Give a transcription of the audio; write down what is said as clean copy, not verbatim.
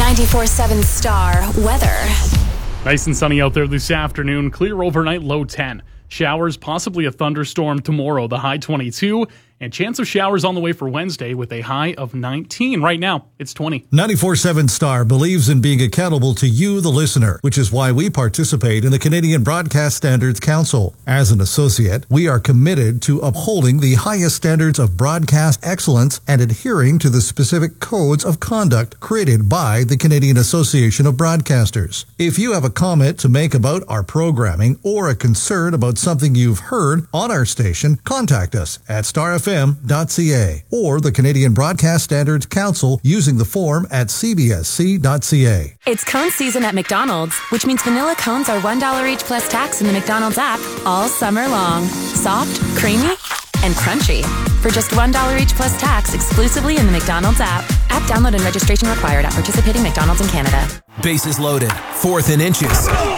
94.7 Star weather. Nice and sunny out there this afternoon. Clear overnight, low 10. Showers, possibly a thunderstorm tomorrow, the high 22. And chance of showers on the way for Wednesday with a high of 19. Right now, it's 20. 94.7 Star believes in being accountable to you, the listener, which is why we participate in the Canadian Broadcast Standards Council. As an associate, we are committed to upholding the highest standards of broadcast excellence and adhering to the specific codes of conduct created by the Canadian Association of Broadcasters. If you have a comment to make about our programming or a concern about something you've heard on our station, contact us at starfm.ca or the Canadian Broadcast Standards Council using the form at cbsc.ca. It's cone season at McDonald's, which means vanilla cones are $1 each plus tax in the McDonald's app all summer long. Soft, creamy, and crunchy. For just $1 each plus tax exclusively in the McDonald's app. App download and registration required at participating McDonald's in Canada. Bases loaded, 4th and inches.